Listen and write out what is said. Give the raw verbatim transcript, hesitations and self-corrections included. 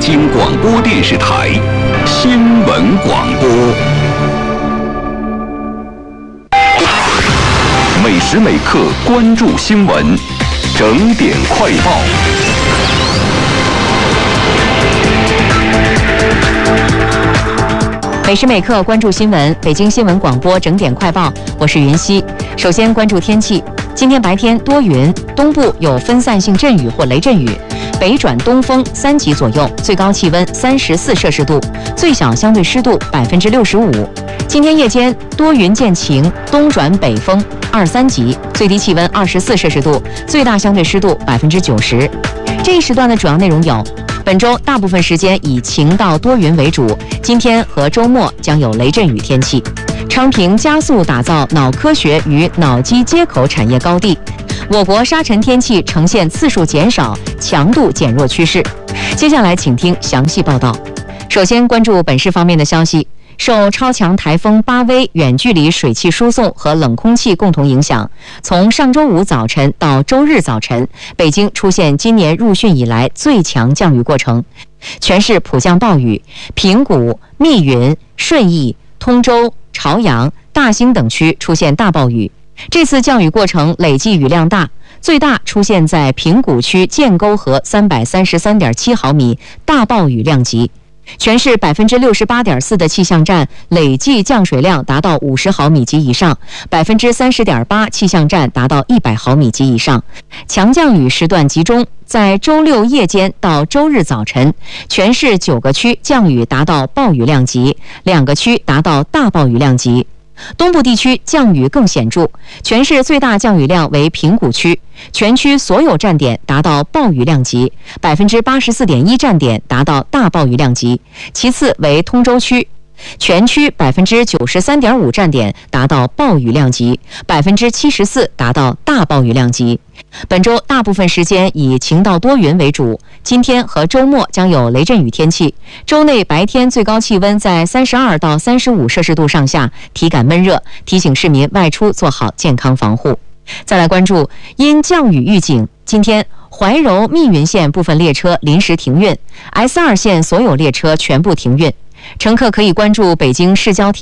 京广播电视台新闻广播，每时每刻关注新闻，整点快报。 每时每刻关注新闻，北京新闻广播整点快报，我是云溪。首先关注天气，今天白天多云，东部有分散性阵雨或雷阵雨，北转东风三级左右，最高气温三十四摄氏度，最小相对湿度百分之六十五。今天夜间多云见晴，东转北风二三级，最低气温二十四摄氏度，最大相对湿度百分之九十。这一时段的主要内容有：本周大部分时间以晴到多云为主，今天和周末将有雷阵雨天气。昌平加速打造脑科学与脑机接口产业高地。我国沙尘天气呈现次数减少、强度减弱趋势。接下来请听详细报道。首先关注本市方面的消息。受超强台风巴威远距离水汽输送和冷空气共同影响，从上周五早晨到周日早晨，北京出现今年入汛以来最强降雨过程，全市普降暴雨，平谷、密云、顺义、通州、朝阳、大兴等区出现大暴雨。这次降雨过程累计雨量大，最大出现在平谷区建沟河三百三十三点七毫米，大暴雨量级。全市百分之六十八点四的气象站累计降水量达到五十毫米及以上，百分之三十点八气象站达到一百毫米及以上。强降雨时段集中在周六夜间到周日早晨，全市九个区降雨达到暴雨量级，两个区达到大暴雨量级。东部地区降雨更显著，全市最大降雨量为平谷区，全区所有站点达到暴雨量级，百分之八十四点一站点达到大暴雨量级，其次为通州区，全区百分之九十三点五站点达到暴雨量级，百分之七十四达到大暴雨量级。本周大部分时间以晴到多云为主，今天和周末将有雷阵雨天气。周内白天最高气温在三十二到三十五摄氏度上下，体感闷热，提醒市民外出做好健康防护。再来关注因降雨预警，今天怀柔密云线部分列车临时停运 ，S 二线所有列车全部停运。乘客可以关注北京市交